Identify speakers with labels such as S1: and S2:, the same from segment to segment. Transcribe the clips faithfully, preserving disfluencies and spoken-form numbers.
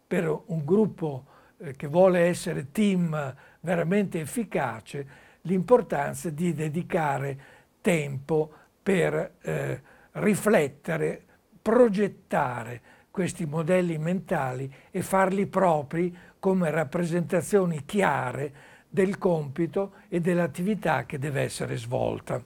S1: per un gruppo eh, che vuole essere team veramente efficace, l'importanza di dedicare tempo per eh, riflettere, progettare questi modelli mentali e farli propri come rappresentazioni chiare del compito e dell'attività che deve essere svolta.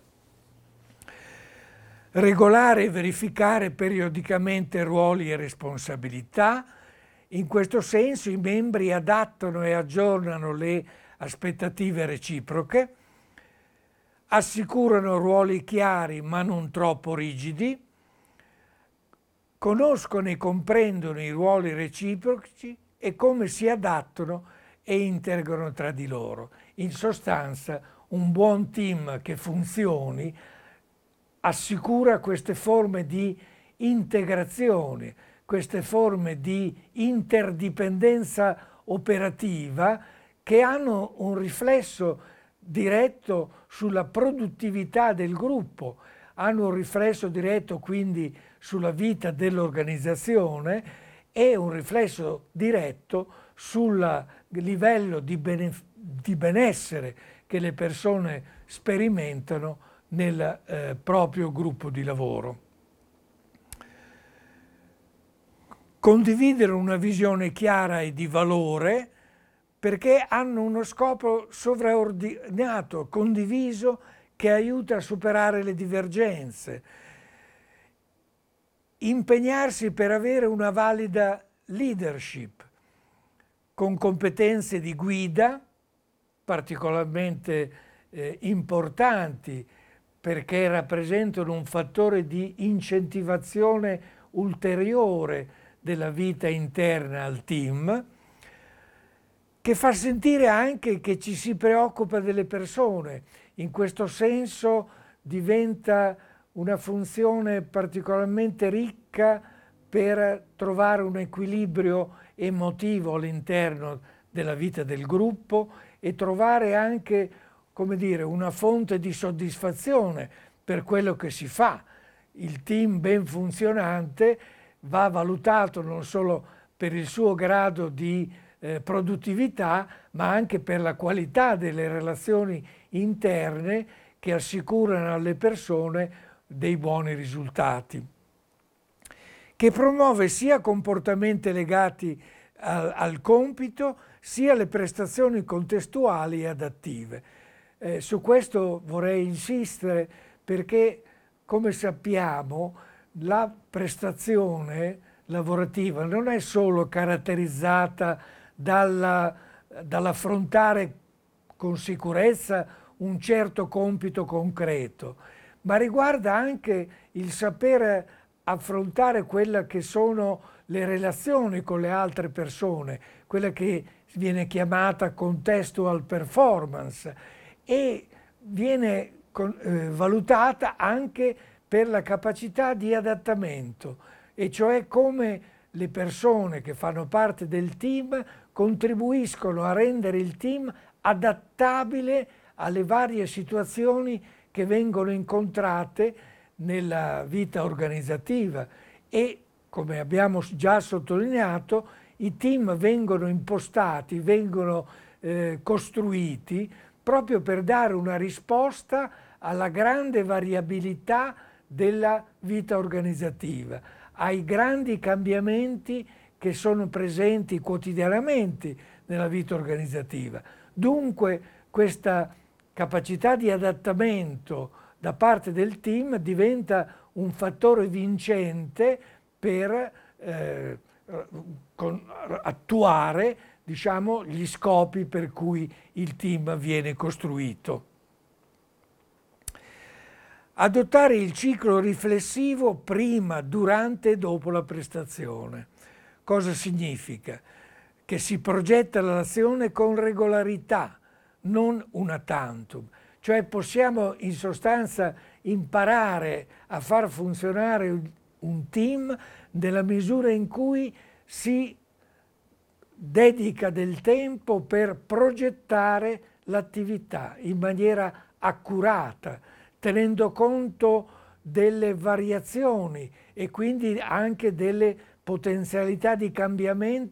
S1: Regolare e verificare periodicamente ruoli e responsabilità. In questo senso i membri adattano e aggiornano le aspettative reciproche, assicurano ruoli chiari ma non troppo rigidi, conoscono e comprendono i ruoli reciproci e come si adattano e integrano tra di loro. In sostanza, un buon team che funzioni assicura queste forme di integrazione, queste forme di interdipendenza operativa che hanno un riflesso diretto sulla produttività del gruppo, hanno un riflesso diretto quindi sulla vita dell'organizzazione e un riflesso diretto sul livello di, benef- di benessere che le persone sperimentano nel eh, proprio gruppo di lavoro. Condividere una visione chiara e di valore perché hanno uno scopo sovraordinato, condiviso, che aiuta a superare le divergenze. Impegnarsi per avere una valida leadership con competenze di guida particolarmente eh, importanti perché rappresentano un fattore di incentivazione ulteriore della vita interna al team, che fa sentire anche che ci si preoccupa delle persone. In questo senso diventa una funzione particolarmente ricca per trovare un equilibrio emotivo all'interno della vita del gruppo e trovare anche, come dire, una fonte di soddisfazione per quello che si fa. Il team ben funzionante va valutato non solo per il suo grado di eh, produttività, ma anche per la qualità delle relazioni interne che assicurano alle persone dei buoni risultati, che promuove sia comportamenti legati al, al compito, sia le prestazioni contestuali e adattive. Eh, su questo vorrei insistere perché, come sappiamo, la prestazione lavorativa non è solo caratterizzata dalla, dall'affrontare con sicurezza un certo compito concreto, ma riguarda anche il sapere affrontare quelle che sono le relazioni con le altre persone, quella che viene chiamata contextual performance e viene con, eh, valutata anche per la capacità di adattamento, e cioè come le persone che fanno parte del team contribuiscono a rendere il team adattabile alle varie situazioni che vengono incontrate nella vita organizzativa e, come abbiamo già sottolineato, i team vengono impostati, vengono eh, costruiti proprio per dare una risposta alla grande variabilità della vita organizzativa, ai grandi cambiamenti che sono presenti quotidianamente nella vita organizzativa. Dunque questa capacità di adattamento da parte del team diventa un fattore vincente per eh, con, attuare, diciamo, gli scopi per cui il team viene costruito. Adottare il ciclo riflessivo prima, durante e dopo la prestazione. Cosa significa? Che si progetta l'azione con regolarità, non una tantum. Cioè possiamo in sostanza imparare a far funzionare un team nella misura in cui si dedica del tempo per progettare l'attività in maniera accurata, tenendo conto delle variazioni e quindi anche delle potenzialità di cambiamento